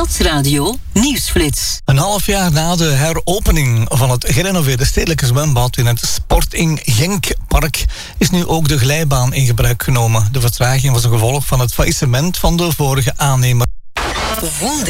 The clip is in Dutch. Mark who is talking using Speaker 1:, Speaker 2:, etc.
Speaker 1: Stadsradio Nieuwsflits.
Speaker 2: Een half jaar na de heropening van het gerenoveerde stedelijke zwembad in het Sporting Genkpark is nu ook de glijbaan in gebruik genomen. De vertraging was een gevolg van het faillissement van de vorige aannemer.